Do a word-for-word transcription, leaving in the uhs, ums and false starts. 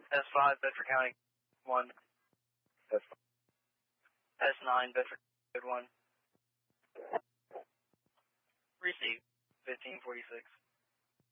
S five, Bedford County, one. S S nine, Bedford, one. Received, fifteen forty-six.